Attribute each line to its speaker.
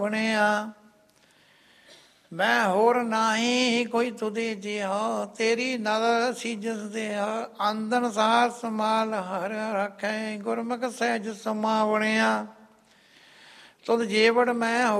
Speaker 1: ਬਣਿਆ। ਮੈਂ ਹੋਰ ਨਾਹੀਂ ਕੋਈ ਤੁਧੇ ਜਿਹਾ, ਤੇਰੀ ਨਦਰ ਸੀਜਸ ਦਿਆ। ਆਂਦਨ ਸਾਰ ਸਮਾਲ ਹਰ ਰੱਖੈ, ਗੁਰਮੁਖ ਸਹਿਜ ਸਮਾਵਣਿਆ। ਤੁਧ ਜੀਵੜ ਮੈਂ